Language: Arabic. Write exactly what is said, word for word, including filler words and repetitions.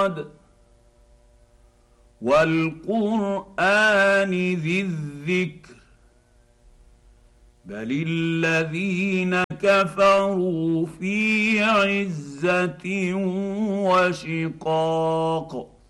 الصاد والقران ذي الذكر بل الذين كفروا في عزه وشقاق